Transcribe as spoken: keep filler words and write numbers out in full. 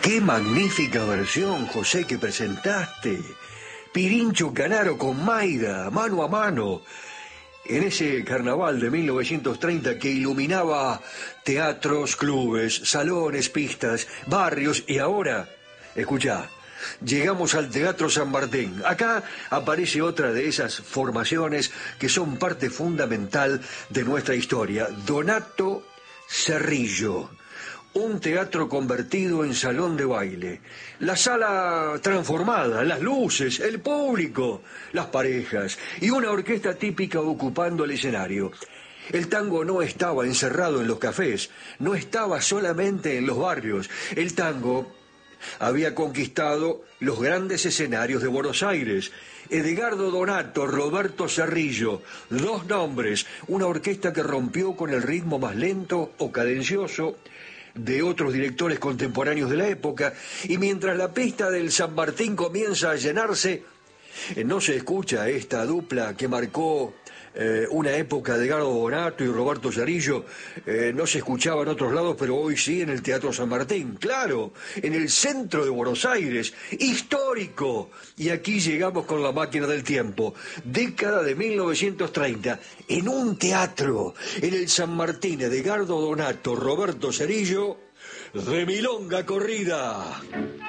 Qué magnífica versión, José, que presentaste. Pirincho Canaro con Mayra, mano a mano, en ese carnaval de mil novecientos treinta que iluminaba teatros, clubes, salones, pistas, barrios y ahora, escuchá, llegamos al Teatro San Martín. Acá aparece otra de esas formaciones que son parte fundamental de nuestra historia, Donato Cerrillo. Un teatro convertido en salón de baile. La sala transformada, las luces, el público, las parejas y una orquesta típica ocupando el escenario. El tango no estaba encerrado en los cafés, no estaba solamente en los barrios. El tango había conquistado los grandes escenarios de Buenos Aires. Edgardo Donato, Roberto Cerrillo, dos nombres, una orquesta que rompió con el ritmo más lento o cadencioso de otros directores contemporáneos de la época, y mientras la pista del San Martín comienza a llenarse, eh, no se escucha esta dupla que marcó eh, una época de Edgardo Donato y Roberto Cerrillo, eh, no se escuchaba en otros lados, pero hoy sí en el Teatro San Martín, claro, en el centro de Buenos Aires, histórico. Y aquí llegamos con la máquina del tiempo, década de mil novecientos treinta, en un teatro, en el San Martín, Edgardo Donato, Roberto Cerrillo, de Milonga Corrida.